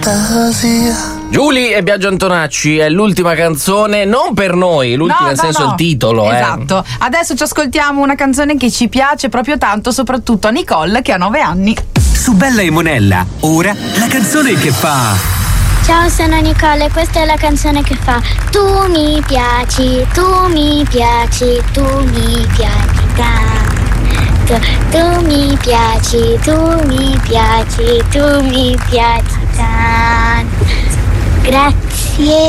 Giulia e Biagio Antonacci è l'ultima canzone, non per noi, l'ultima nel senso il titolo. Esatto. Adesso ci ascoltiamo una canzone che ci piace proprio tanto, soprattutto a Nicole che ha 9 anni. Su Bella e Monella, ora la canzone che fa. Ciao, sono Nicole e questa è la canzone che fa: tu mi piaci, tu mi piaci, tu mi piaci tanto. Tu mi piaci, tu mi piaci, tu mi piaci tanto. Grazie.